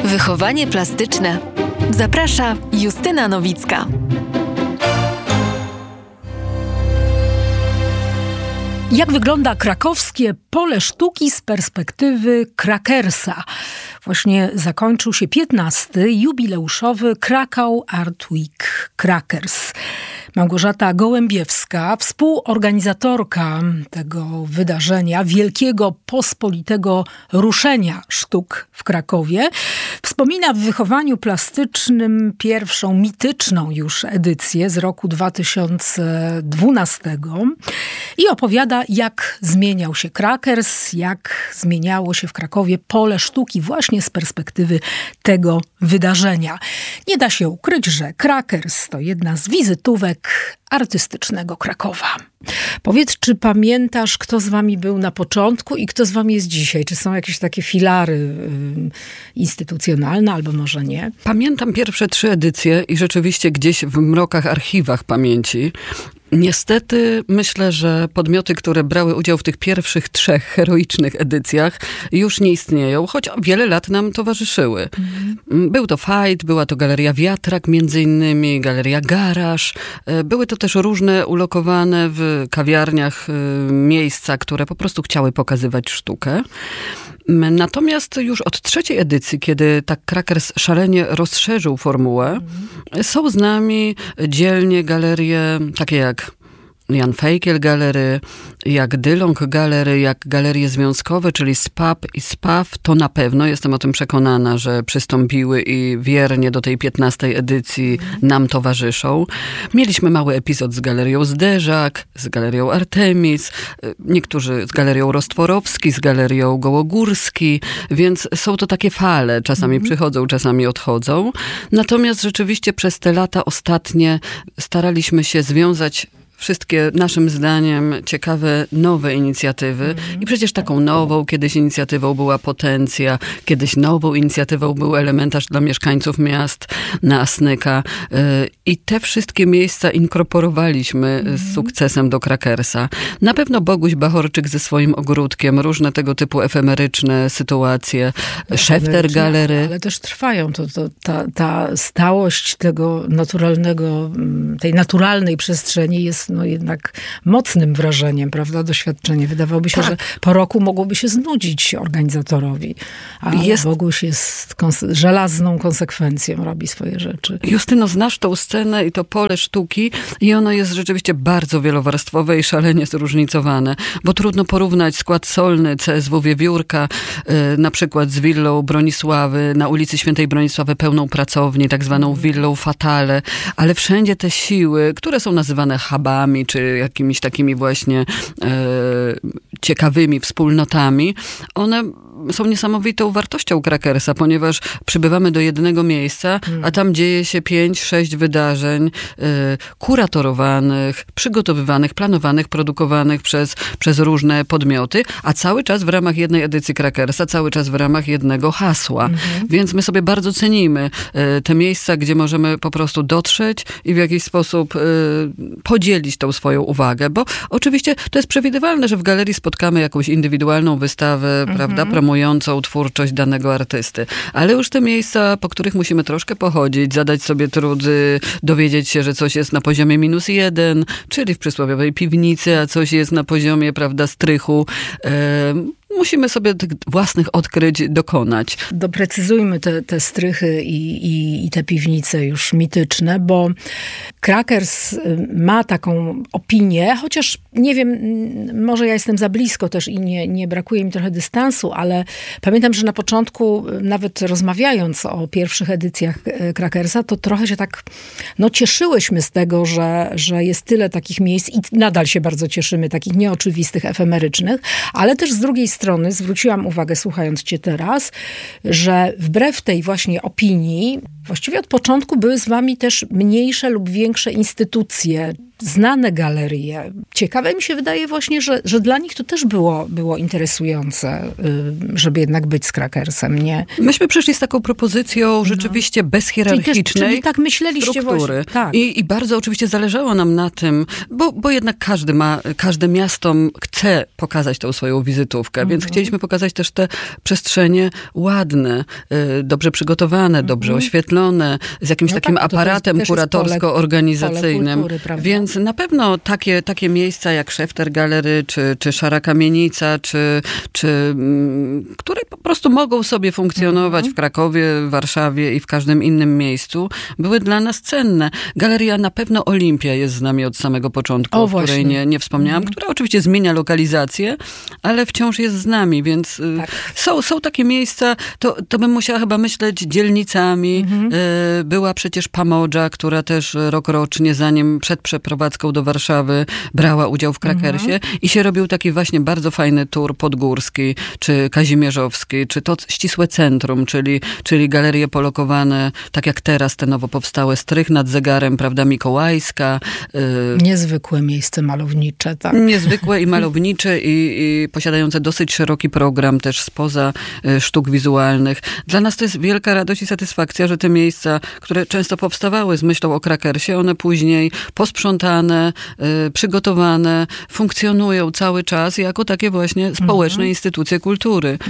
Wychowanie plastyczne. Zaprasza Justyna Nowicka. Jak wygląda krakowskie pole sztuki z perspektywy Krakersa? Właśnie zakończył się 15. jubileuszowy Kraków Art Week Krakers. Małgorzata Gołębiewska, współorganizatorka tego wydarzenia, wielkiego pospolitego ruszenia sztuk w Krakowie, wspomina w wychowaniu plastycznym pierwszą mityczną już edycję z roku 2012 i opowiada, jak zmieniał się Krakers, jak zmieniało się w Krakowie pole sztuki właśnie z perspektywy tego wydarzenia. Nie da się ukryć, że Krakers to jedna z wizytówek artystycznego Krakowa. Powiedz, czy pamiętasz, kto z wami był na początku i kto z wami jest dzisiaj? Czy są jakieś takie filary instytucjonalne, albo może nie? Pamiętam pierwsze 3 edycje i rzeczywiście gdzieś w mrokach archiwach pamięci. Niestety myślę, że podmioty, które brały udział w tych pierwszych 3 heroicznych edycjach już nie istnieją, choć wiele lat nam towarzyszyły. Był to Fight, była to Galeria Wiatrak między innymi, Galeria Garaż. Były to też różne ulokowane w kawiarniach miejsca, które po prostu chciały pokazywać sztukę. Natomiast już od 3. edycji, kiedy tak Krakers szalenie rozszerzył formułę, są z nami dzielnie galerie takie jak Jan Fejkiel Galery, jak Dylong Galery, jak galerie związkowe, czyli SPAP i SPAW, to na pewno, jestem o tym przekonana, że przystąpiły i wiernie do tej 15. edycji nam towarzyszą. Mieliśmy mały epizod z galerią Zderzak, z galerią Artemis, niektórzy z galerią Rostworowski, z galerią Gołogórski, więc są to takie fale, czasami przychodzą, czasami odchodzą. Natomiast rzeczywiście przez te lata ostatnie staraliśmy się związać wszystkie, naszym zdaniem, ciekawe, nowe inicjatywy. I przecież taką nową kiedyś inicjatywą była Potencja, kiedyś nową inicjatywą był Elementarz dla mieszkańców miast na Asnyka. I te wszystkie miejsca inkorporowaliśmy z sukcesem do Krakersa. Na pewno Boguś Bachorczyk ze swoim ogródkiem, różne tego typu efemeryczne sytuacje, Szefter Galery. Ale też trwają. Ta stałość tego naturalnego, tej naturalnej przestrzeni jest jednak mocnym wrażeniem, prawda? Doświadczenie. Wydawałoby się, że po roku mogłoby się znudzić organizatorowi. A Boguś jest żelazną konsekwencją, robi swoje rzeczy. Justyno, znasz tą scenę i to pole sztuki i ono jest rzeczywiście bardzo wielowarstwowe i szalenie zróżnicowane, bo trudno porównać skład solny CSW Wiewiórka na przykład z willą Bronisławy na ulicy Świętej Bronisławy, pełną pracownię, tak zwaną willą Fatale, ale wszędzie te siły, które są nazywane hubami, czy jakimiś takimi właśnie ciekawymi wspólnotami, one są niesamowitą wartością Krakersa, ponieważ przybywamy do jednego miejsca, a tam dzieje się 5-6 wydarzeń kuratorowanych, przygotowywanych, planowanych, produkowanych przez różne podmioty, a cały czas w ramach jednej edycji Krakersa, cały czas w ramach jednego hasła. Więc my sobie bardzo cenimy te miejsca, gdzie możemy po prostu dotrzeć i w jakiś sposób podzielić tą swoją uwagę, bo oczywiście to jest przewidywalne, że w galerii spotkamy jakąś indywidualną wystawę, prawda, promującą twórczość danego artysty. Ale już te miejsca, po których musimy troszkę pochodzić, zadać sobie trud, dowiedzieć się, że coś jest na poziomie -1, czyli w przysłowiowej piwnicy, a coś jest na poziomie, prawda, strychu. Musimy sobie tych własnych odkryć dokonać. Doprecyzujmy te strychy i te piwnice już mityczne, bo Krakers ma taką opinię, chociaż nie wiem, może ja jestem za blisko też i nie brakuje mi trochę dystansu, ale pamiętam, że na początku, nawet rozmawiając o pierwszych edycjach Krakersa, to trochę się tak cieszyłyśmy z tego, że jest tyle takich miejsc i nadal się bardzo cieszymy, takich nieoczywistych, efemerycznych, ale też z drugiej strony zwróciłam uwagę, słuchając cię teraz, że wbrew tej właśnie opinii, właściwie od początku były z wami też mniejsze lub większe instytucje, znane galerie. Ciekawe mi się wydaje właśnie, że dla nich to też było interesujące, żeby jednak być z Krakersem, nie? Myśmy przyszli z taką propozycją rzeczywiście bezhierarchicznej czyli tak myśleliście struktury. Właśnie. Tak. I bardzo oczywiście zależało nam na tym, bo jednak każde miasto chce pokazać tą swoją wizytówkę, więc chcieliśmy pokazać też te przestrzenie ładne, dobrze przygotowane, dobrze oświetlone, z jakimś takim aparatem kuratorsko-organizacyjnym. Pole kultury, więc na pewno takie miejsca jak Szefter Gallery, czy Szara Kamienica, które po prostu mogą sobie funkcjonować w Krakowie, w Warszawie i w każdym innym miejscu, były dla nas cenne. Galeria na pewno Olimpia jest z nami od samego początku, o której nie wspomniałam, która oczywiście zmienia lokalizację, ale wciąż jest z nami, więc są takie miejsca, to bym musiała chyba myśleć dzielnicami. Była przecież Pamodża, która też rokrocznie, zanim przed przeprowadzką do Warszawy, brała udział w Krakersie i się robił taki właśnie bardzo fajny tour podgórski, czy kazimierzowski, czy to ścisłe centrum, czyli galerie polokowane, tak jak teraz te nowo powstałe Strych nad zegarem, prawda, Mikołajska. Niezwykłe miejsce malownicze, tak. Niezwykłe i malownicze i posiadające dosyć szeroki program też spoza sztuk wizualnych. Dla nas to jest wielka radość i satysfakcja, że te miejsca, które często powstawały z myślą o Krakersie, one później posprzątane, przygotowane, funkcjonują cały czas jako takie właśnie społeczne instytucje kultury.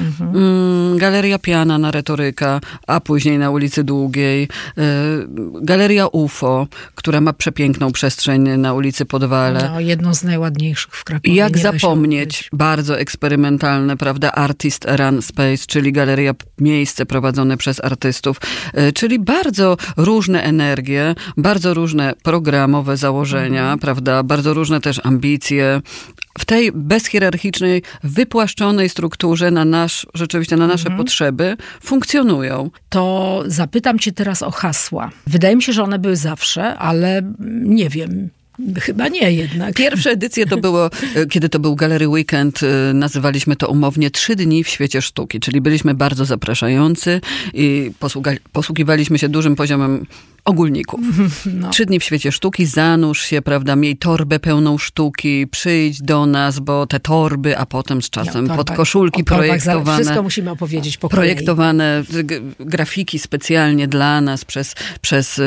Galeria Piana na Retoryka, a później na ulicy Długiej. Galeria UFO, która ma przepiękną przestrzeń na ulicy Podwale. No, jedną z najładniejszych w Krakowie. Jak zapomnieć, bardzo eksperymentalne, prawda, Artist Run Space, czyli galeria, miejsce prowadzone przez artystów, czyli bardzo różne energie, bardzo różne programowe założenia, prawda, bardzo różne też ambicje. W tej bezhierarchicznej, wypłaszczonej strukturze rzeczywiście na nasze potrzeby funkcjonują. To zapytam cię teraz o hasła. Wydaje mi się, że one były zawsze, ale nie wiem. Chyba nie jednak. Pierwsze edycje to było, kiedy to był Gallery Weekend, nazywaliśmy to umownie 3 dni w świecie sztuki, czyli byliśmy bardzo zapraszający i posługiwaliśmy się dużym poziomem ogólników. 3 dni w świecie sztuki, zanurz się, prawda, miej torbę pełną sztuki, przyjdź do nas, bo te torby, a potem z czasem podkoszulki projektowane. Wszystko musimy opowiedzieć po kolei. Projektowane grafiki specjalnie dla nas przez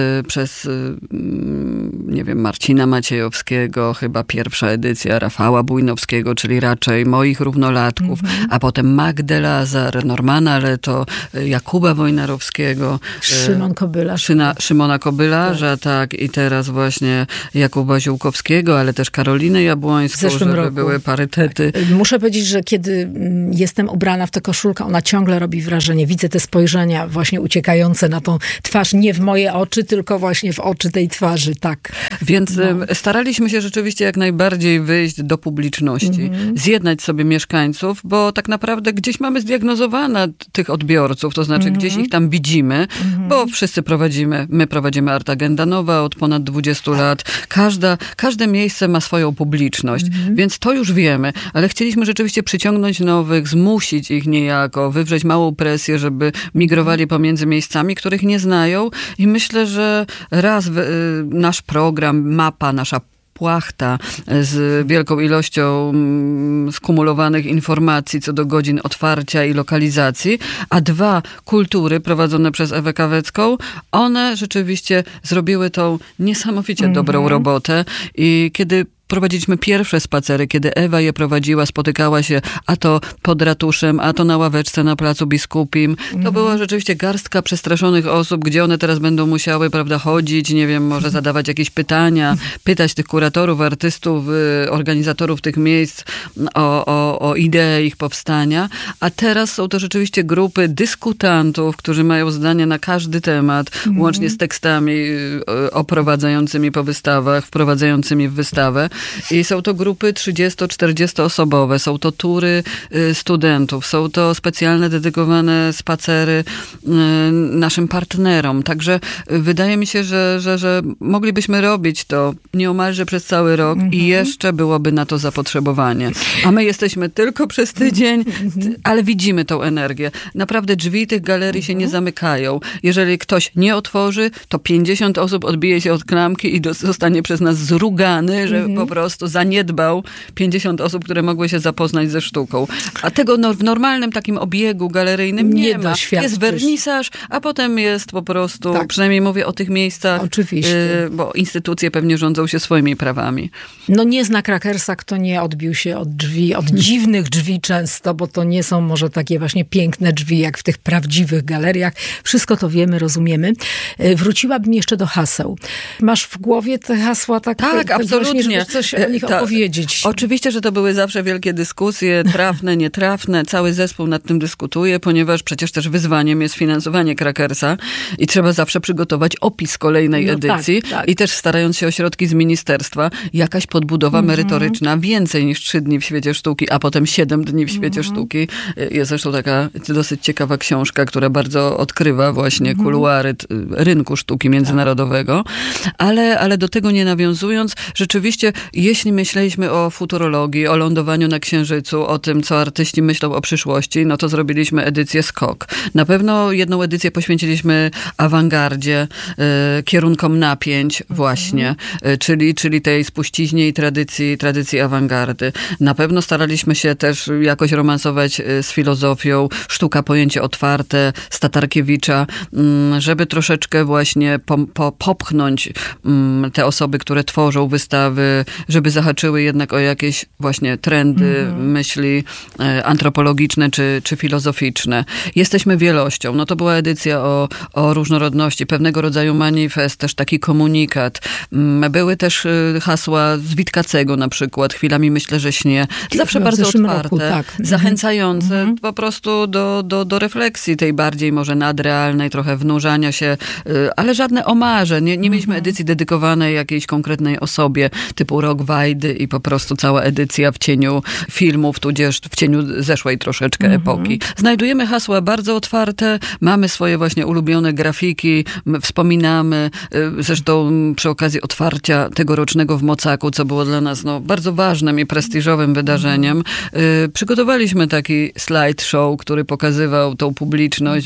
nie wiem, Marcina Maciejowskiego, chyba pierwsza edycja Rafała Bujnowskiego, czyli raczej moich równolatków, a potem Magdę Lazar, Normana Leto, Jakuba Wojnarowskiego. Szymon Kobylarz. Szymona Kobylarza, tak, i teraz właśnie Jakuba Ziółkowskiego, ale też Karolinę Jabłońską, żeby były parytety. Tak. Muszę powiedzieć, że kiedy jestem ubrana w tę koszulkę, ona ciągle robi wrażenie. Widzę te spojrzenia właśnie uciekające na tą twarz, nie w moje oczy, tylko właśnie w oczy tej twarzy, tak. Więc staraliśmy się rzeczywiście jak najbardziej wyjść do publiczności, zjednać sobie mieszkańców, bo tak naprawdę gdzieś mamy zdiagnozowane tych odbiorców, to znaczy gdzieś ich tam widzimy, bo wszyscy my prowadzimy Art Agenda Nowa od ponad 20 lat. Każde miejsce ma swoją publiczność, więc to już wiemy, ale chcieliśmy rzeczywiście przyciągnąć nowych, zmusić ich niejako, wywrzeć małą presję, żeby migrowali pomiędzy miejscami, których nie znają i myślę, że nasz program, mapa, nasza płachta z wielką ilością skumulowanych informacji co do godzin otwarcia i lokalizacji, a 2 kultury prowadzone przez Ewę Kawecką, one rzeczywiście zrobiły tą niesamowicie dobrą robotę i kiedy prowadziliśmy pierwsze spacery, kiedy Ewa je prowadziła, spotykała się a to pod ratuszem, a to na ławeczce na Placu Biskupim. To była rzeczywiście garstka przestraszonych osób, gdzie one teraz będą musiały, prawda, chodzić, nie wiem, może zadawać jakieś pytania, pytać tych kuratorów, artystów, organizatorów tych miejsc o ideę ich powstania. A teraz są to rzeczywiście grupy dyskutantów, którzy mają zdania na każdy temat, łącznie z tekstami oprowadzającymi po wystawach, wprowadzającymi w wystawę. I są to grupy 30-40 osobowe, są to tury studentów, są to specjalne, dedykowane spacery naszym partnerom. Także wydaje mi się, że moglibyśmy robić to nieomalże przez cały rok i jeszcze byłoby na to zapotrzebowanie. A my jesteśmy tylko przez tydzień, ale widzimy tą energię. Naprawdę drzwi tych galerii się nie zamykają. Jeżeli ktoś nie otworzy, to 50 osób odbije się od klamki i zostanie przez nas zrugany, że po prostu zaniedbał 50 osób, które mogły się zapoznać ze sztuką. A tego w normalnym takim obiegu galeryjnym nie ma. Jest wernisaż, a potem jest po prostu, przynajmniej mówię o tych miejscach, bo instytucje pewnie rządzą się swoimi prawami. No nie zna Krakersa, kto nie odbił się od drzwi, od dziwnych drzwi często, bo to nie są może takie właśnie piękne drzwi, jak w tych prawdziwych galeriach. Wszystko to wiemy, rozumiemy. Wróciłabym jeszcze do haseł. Masz w głowie te hasła tak, absolutnie, żeby coś o nich opowiedzieć? Oczywiście, że to były zawsze wielkie dyskusje, trafne, nietrafne. Cały zespół nad tym dyskutuje, ponieważ przecież też wyzwaniem jest finansowanie Krakersa i trzeba zawsze przygotować opis kolejnej edycji i też starając się o środki z ministerstwa, jakaś podbudowa merytoryczna, więcej niż 3 dni w świecie sztuki, a potem 7 dni w świecie sztuki. Jest zresztą taka dosyć ciekawa książka, która bardzo odkrywa właśnie kuluary rynku sztuki międzynarodowego, ale do tego nie nawiązując, rzeczywiście, jeśli myśleliśmy o futurologii, o lądowaniu na Księżycu, o tym, co artyści myślą o przyszłości, no to zrobiliśmy edycję Skok. Na pewno jedną edycję poświęciliśmy awangardzie, kierunkom napięć właśnie, czyli tej spuściźnie i tradycji awangardy. Na pewno staraliśmy się też jakoś romansować z filozofią, sztuka, pojęcie otwarte, z Tatarkiewicza, żeby troszeczkę właśnie popchnąć te osoby, które tworzą wystawy, żeby zahaczyły jednak o jakieś właśnie trendy, myśli antropologiczne czy filozoficzne. Jesteśmy wielością. No to była edycja o różnorodności, pewnego rodzaju manifest, też taki komunikat. Były też hasła z Witkacego na przykład, chwilami myślę, że śnie. Zawsze bardzo otwarte, zachęcające po prostu do refleksji tej bardziej może nadrealnej, trochę wnurzania się, ale żadne omarze. Nie mieliśmy edycji dedykowanej jakiejś konkretnej osobie, typu Rok Wajdy i po prostu cała edycja w cieniu filmów, tudzież w cieniu zeszłej troszeczkę epoki. Znajdujemy hasła bardzo otwarte, mamy swoje właśnie ulubione grafiki, wspominamy, zresztą przy okazji otwarcia tegorocznego w Mocaku, co było dla nas bardzo ważnym i prestiżowym wydarzeniem, przygotowaliśmy taki slideshow, który pokazywał tą publiczność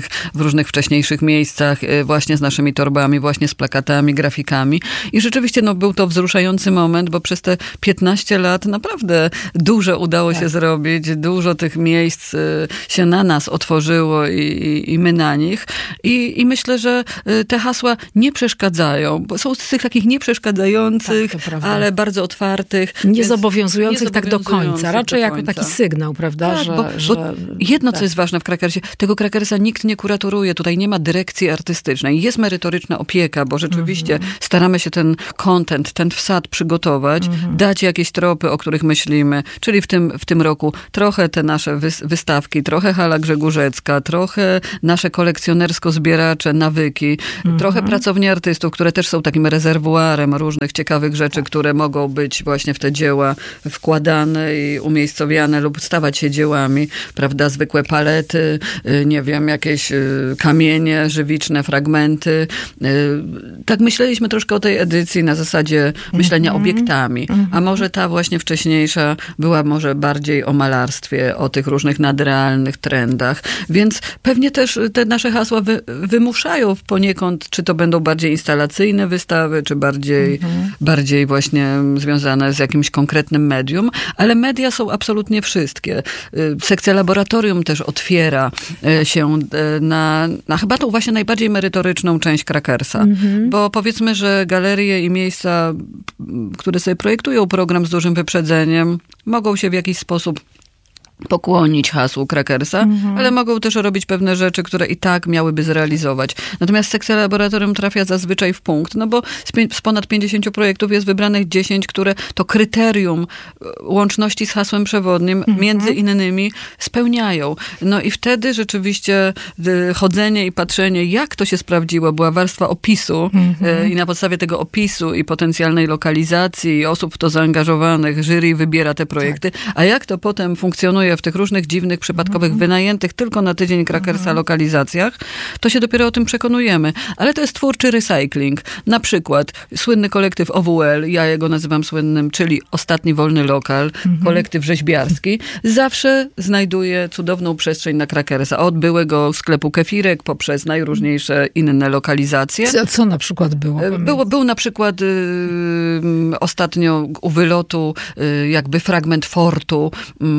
w różnych wcześniejszych miejscach, właśnie z naszymi torbami, właśnie z plakatami, grafikami. I rzeczywiście był to wzruszający moment, bo przez te 15 lat naprawdę dużo udało się zrobić, dużo tych miejsc się na nas otworzyło i my na nich. I myślę, że te hasła nie przeszkadzają, bo są z tych takich nieprzeszkadzających, ale bardzo otwartych. Niezobowiązujących tak do końca. Raczej jako taki sygnał, prawda? Tak, bo jedno, co jest ważne w Krakersie, tego Krakersa nikt nie kuratoruje, tutaj nie ma dyrekcji artystycznej. Jest merytoryczna opieka, bo rzeczywiście staramy się ten content, ten wsad przygotować, dać jakieś tropy, o których myślimy, czyli w tym roku trochę te nasze wystawki, trochę Hala Grzegórzecka, trochę nasze kolekcjonersko-zbieracze, nawyki, trochę pracownie artystów, które też są takim rezerwuarem różnych ciekawych rzeczy, które mogą być właśnie w te dzieła wkładane i umiejscowiane lub stawać się dziełami, prawda, zwykłe palety, nie wiem, jakieś kamienie żywiczne, fragmenty. Tak myśleliśmy troszkę o tej edycji na zasadzie myślenia obiektami, a może ta właśnie wcześniejsza była może bardziej o malarstwie, o tych różnych nadrealnych trendach, więc pewnie też te nasze hasła wymuszają poniekąd, czy to będą bardziej instalacyjne wystawy, czy bardziej właśnie związane z jakimś konkretnym medium, ale media są absolutnie wszystkie. Sekcja laboratorium też otwiera się na chyba tą właśnie najbardziej merytoryczną część Krakersa, bo powiedzmy, że galerie i miejsca, które sobie projektują program z dużym wyprzedzeniem, mogą się w jakiś sposób pokłonić hasłu Krakersa, ale mogą też robić pewne rzeczy, które i tak miałyby zrealizować. Natomiast sekcja laboratorium trafia zazwyczaj w punkt, bo z ponad 50 projektów jest wybranych 10, które to kryterium łączności z hasłem przewodnim między innymi spełniają. No i wtedy rzeczywiście chodzenie i patrzenie, jak to się sprawdziło, była warstwa opisu i na podstawie tego opisu i potencjalnej lokalizacji i osób w to zaangażowanych, jury wybiera te projekty, a jak to potem funkcjonuje postoje w tych różnych dziwnych, przypadkowych, wynajętych tylko na tydzień Krakersa lokalizacjach, to się dopiero o tym przekonujemy. Ale to jest twórczy recycling. Na przykład słynny kolektyw OWL, ja jego nazywam słynnym, czyli Ostatni Wolny Lokal, kolektyw rzeźbiarski, zawsze znajduje cudowną przestrzeń na Krakersa. Od byłego sklepu Kefirek poprzez najróżniejsze inne lokalizacje. Co na przykład było? Był na przykład ostatnio u wylotu jakby fragment fortu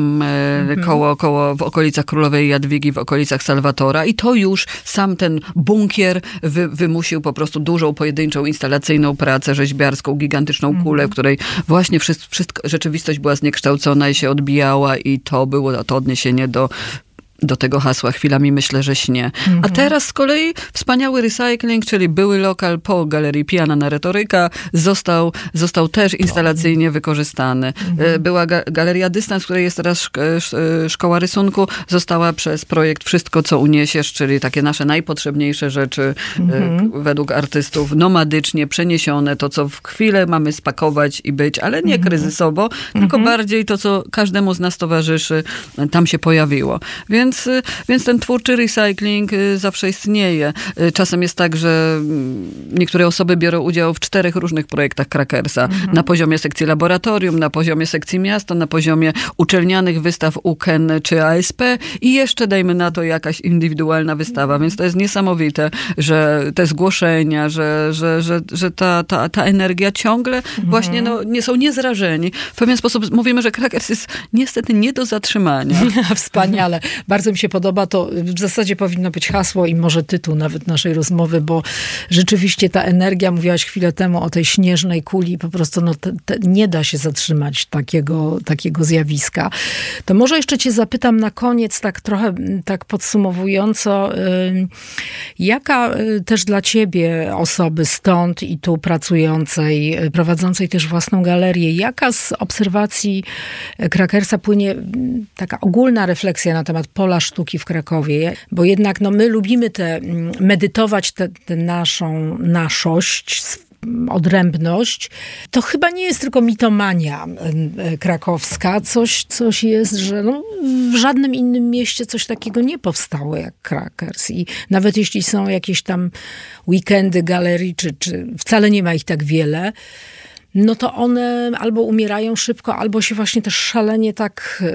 koło w okolicach Królowej Jadwigi, w okolicach Salwatora i to już sam ten bunkier wymusił po prostu dużą, pojedynczą, instalacyjną pracę rzeźbiarską, gigantyczną kulę, w której właśnie wszystko, rzeczywistość była zniekształcona i się odbijała i to było to odniesienie do tego hasła chwilami myślę, że śnie. A teraz z kolei wspaniały recycling, czyli były lokal po Galerii Pijana na Retoryka, został też instalacyjnie wykorzystany. Była Galeria Dystans, w której jest teraz szkoła rysunku, została przez projekt Wszystko, co uniesiesz, czyli takie nasze najpotrzebniejsze rzeczy według artystów, nomadycznie przeniesione, to co w chwilę mamy spakować i być, ale nie kryzysowo, tylko bardziej to, co każdemu z nas towarzyszy, tam się pojawiło. Więc ten twórczy recycling zawsze istnieje. Czasem jest tak, że niektóre osoby biorą udział w 4 różnych projektach Krakersa. Na poziomie sekcji laboratorium, na poziomie sekcji miasta, na poziomie uczelnianych wystaw UKEN czy ASP i jeszcze dajmy na to jakaś indywidualna wystawa. Więc to jest niesamowite, że te zgłoszenia, że ta energia ciągle właśnie nie są niezrażeni. W pewien sposób mówimy, że Krakers jest niestety nie do zatrzymania. Wspaniale. Bardzo mi się podoba, to w zasadzie powinno być hasło i może tytuł nawet naszej rozmowy, bo rzeczywiście ta energia, mówiłaś chwilę temu o tej śnieżnej kuli, po prostu nie da się zatrzymać takiego zjawiska. To może jeszcze cię zapytam na koniec, tak trochę tak podsumowująco, jaka też dla ciebie osoby stąd i tu pracującej, prowadzącej też własną galerię, jaka z obserwacji Krakersa płynie taka ogólna refleksja na temat pola sztuki w Krakowie, bo jednak my lubimy medytować tę naszą naszość, odrębność. To chyba nie jest tylko mitomania krakowska. Coś jest, że w żadnym innym mieście coś takiego nie powstało jak Krakers. I nawet jeśli są jakieś tam weekendy galerii, czy wcale nie ma ich tak wiele, no to one albo umierają szybko, albo się właśnie też szalenie tak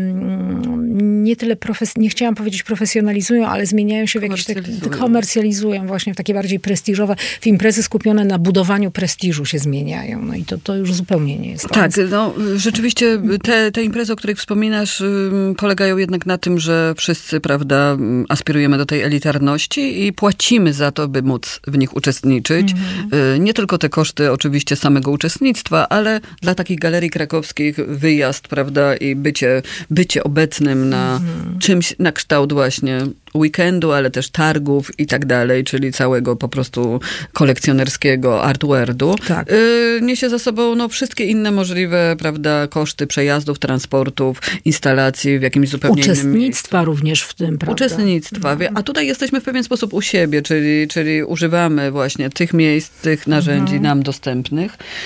nie tyle, nie chciałam powiedzieć profesjonalizują, ale zmieniają się w jakieś komercjalizują właśnie w takie bardziej prestiżowe, w imprezy skupione na budowaniu prestiżu się zmieniają. No i to już zupełnie nie jest tak. Rzeczywiście te imprezy, o których wspominasz, polegają jednak na tym, że wszyscy, prawda, aspirujemy do tej elitarności i płacimy za to, by móc w nich uczestniczyć. Nie tylko te koszty oczywiście samego uczestnictwa, ale dla takich galerii krakowskich wyjazd, prawda, i bycie obecnym na czymś na kształt właśnie weekendu, ale też targów i tak dalej, czyli całego po prostu kolekcjonerskiego artwordu. Tak. Niesie za sobą wszystkie inne możliwe, prawda, koszty przejazdów, transportów, instalacji w jakimś zupełnie innym miejscu. Uczestnictwa również w tym, prawda? Uczestnictwa. A tutaj jesteśmy w pewien sposób u siebie, czyli używamy właśnie tych miejsc, tych narzędzi nam dostępnych.